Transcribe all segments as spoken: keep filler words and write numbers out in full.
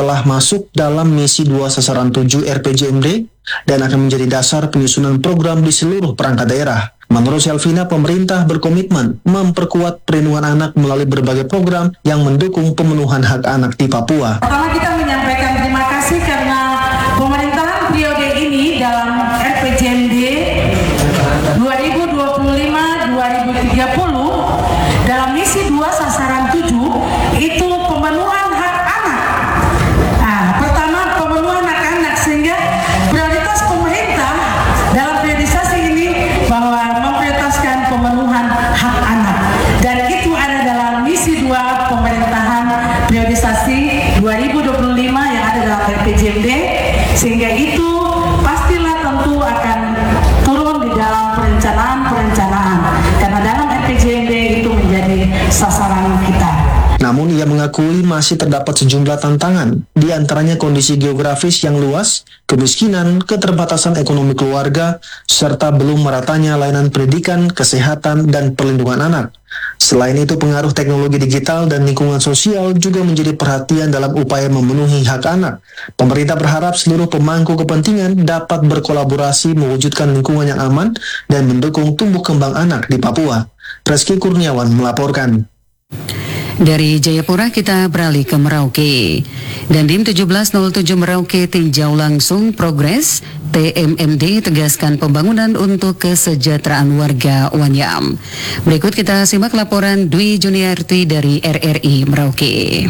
telah masuk dalam misi dua sasaran tujuh R P J M D dan akan menjadi dasar penyusunan program di seluruh perangkat daerah. Menurut Selvina, pemerintah berkomitmen memperkuat perlindungan anak melalui berbagai program yang mendukung pemenuhan hak anak di Papua. Pertama, kita menyampaikan terima kasih karena pemerintahan periode ini dalam R P J M D dua ribu dua puluh lima sampai dua ribu tiga puluh dalam misi dua sasaran tujuh itu pemenuhan hak anak. Nah, pertama pemenuhan hak anak, sehingga prioritas pemerintah dalam priorisasi ini bahwa memprioritaskan pemenuhan hak anak, dan itu ada dalam misi dua pemerintahan priorisasi dua ribu dua puluh lima yang ada dalam R P J M D, sehingga itu pastilah tentu akan turun di dalam perencanaan-perencanaan karena dalam R P J M D itu menjadi sasaran kita. Namun ia mengakui masih terdapat sejumlah tantangan, di antaranya kondisi geografis yang luas, kemiskinan, keterbatasan ekonomi keluarga, serta belum meratanya layanan pendidikan, kesehatan, dan perlindungan anak. Selain itu, pengaruh teknologi digital dan lingkungan sosial juga menjadi perhatian dalam upaya memenuhi hak anak. Pemerintah berharap seluruh pemangku kepentingan dapat berkolaborasi mewujudkan lingkungan yang aman dan mendukung tumbuh kembang anak di Papua. Reski Kurniawan melaporkan. Dari Jayapura kita beralih ke Merauke. Dandim tujuh belas nol tujuh Merauke tinjau langsung progres T M M D tegaskan pembangunan untuk kesejahteraan warga Wanyam. Berikut kita simak laporan Dwi Juniarti dari R R I Merauke.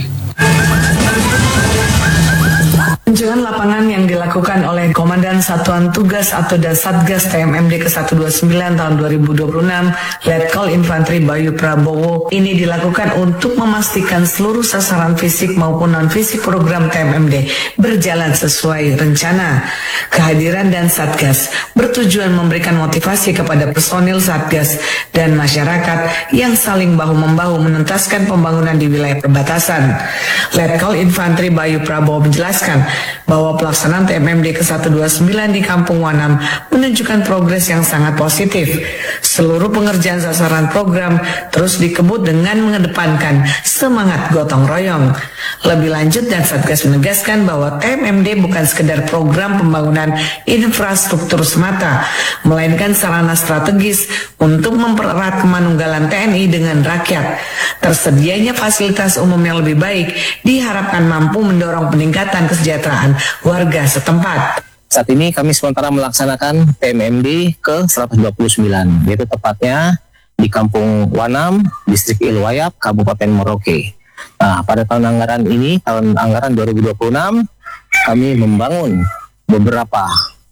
Peninjauan lapangan yang dilakukan oleh Komandan Satuan Tugas atau Satgas T M M D ke seratus dua puluh sembilan tahun dua ribu dua puluh enam, Letkol Infantri Bayu Prabowo, ini dilakukan untuk memastikan seluruh sasaran fisik maupun non-fisik program T M M D berjalan sesuai rencana. Kehadiran dan Satgas bertujuan memberikan motivasi kepada personil Satgas dan masyarakat yang saling bahu-membahu menuntaskan pembangunan di wilayah perbatasan. Letkol Infantri Bayu Prabowo menjelaskan bahwa pelaksanaan T M M D ke seratus dua puluh sembilan di Kampung Wanam menunjukkan progres yang sangat positif. Seluruh pengerjaan sasaran program terus dikebut dengan mengedepankan semangat gotong royong. Lebih lanjut, dan Satgas menegaskan bahwa T M M D bukan sekedar program pembangunan infrastruktur semata, melainkan sarana strategis untuk mempererat kemanunggalan T N I dengan rakyat. Tersedianya fasilitas umum yang lebih baik diharapkan mampu mendorong peningkatan kesejahteraan warga setempat. Saat ini kami sementara melaksanakan T M M D ke seratus dua puluh sembilan, yaitu tepatnya di Kampung Wanam, Distrik Ilwayap, Kabupaten Merauke. Nah, pada tahun anggaran ini, tahun anggaran dua ribu dua puluh enam, kami membangun beberapa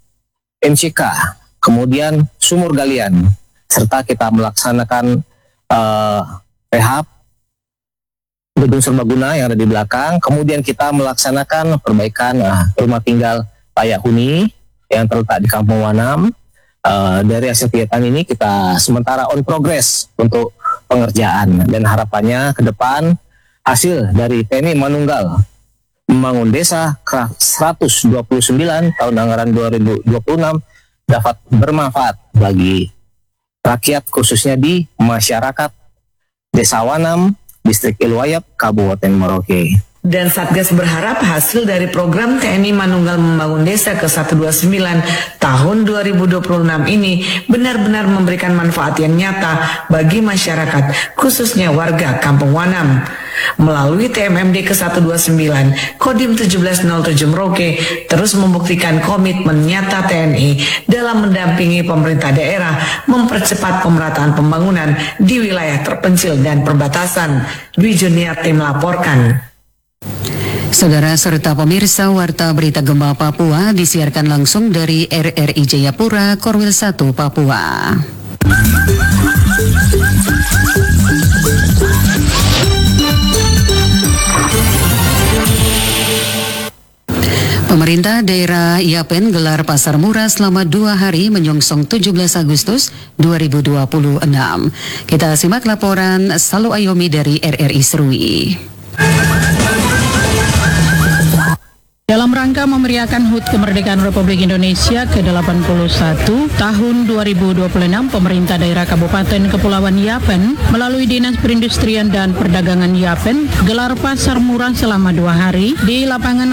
M C K, kemudian sumur galian, serta kita melaksanakan uh, rehab gedung serbaguna yang ada di belakang. Kemudian kita melaksanakan perbaikan uh, rumah tinggal layak huni yang terletak di Kampung Wanam. Uh, dari hasil kegiatan ini kita sementara on progress untuk pengerjaan, dan harapannya ke depan hasil dari T N I Manunggal membangun desa ke seratus dua puluh sembilan tahun anggaran dua ribu dua puluh enam dapat bermanfaat bagi rakyat, khususnya di masyarakat Desa Wanam, Distrik Ilwayap, Kabupaten Merauke. Dan Satgas berharap hasil dari program T N I Manunggal Membangun Desa ke seratus dua puluh sembilan tahun dua ribu dua puluh enam ini benar-benar memberikan manfaat yang nyata bagi masyarakat, khususnya warga Kampung Wanam. Melalui T M M D ke seratus dua puluh sembilan, Kodim tujuh belas nol tujuh Merauke terus membuktikan komitmen nyata T N I dalam mendampingi pemerintah daerah mempercepat pemerataan pembangunan di wilayah terpencil dan perbatasan. Dwi Juniarti melaporkan. Saudara serta pemirsa, Warta Berita Gempa Papua disiarkan langsung dari R R I Jayapura, Korwil satu, Papua. Pemerintah daerah Yapen gelar pasar murah selama dua hari menyongsong tujuh belas Agustus dua ribu dua puluh enam. Kita simak laporan Salu Ayomi dari R R I Serui. Dalam rangka memeriahkan H U T Kemerdekaan Republik Indonesia ke delapan puluh satu tahun dua ribu dua puluh enam, pemerintah daerah Kabupaten Kepulauan Yapen melalui Dinas Perindustrian dan Perdagangan Yapen gelar pasar murah selama dua hari di lapangan